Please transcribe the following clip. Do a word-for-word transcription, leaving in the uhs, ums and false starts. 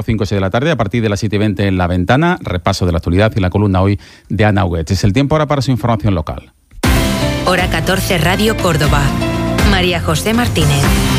cinco y seis de la tarde, a partir de las siete y veinte en La Ventana, repaso de la actualidad y la columna hoy de Ana Huguet. Es el tiempo ahora para su información local. Hora catorce, Radio Córdoba. María José Martínez.